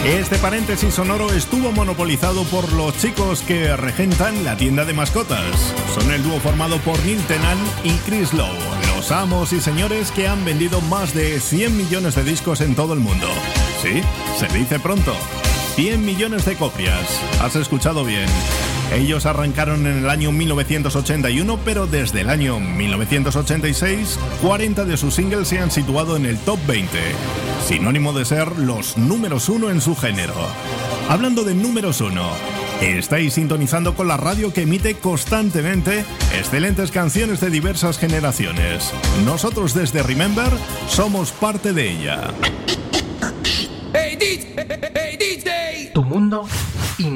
Este paréntesis sonoro estuvo monopolizado por los chicos que regentan la tienda de mascotas. Son el dúo formado por Neil Tennant y Chris Lowe, los amos y señores que han vendido más de 100 millones de discos en todo el mundo. Sí, se dice pronto. 100 millones de copias. Has escuchado bien. Ellos arrancaron en el año 1981, pero desde el año 1986, 40 de sus singles se han situado en el top 20, sinónimo de ser los números 1 en su género. Hablando de números 1, estáis sintonizando con la radio que emite constantemente excelentes canciones de diversas generaciones. Nosotros desde Remember somos parte de ella. Hey DJ, Tu mundo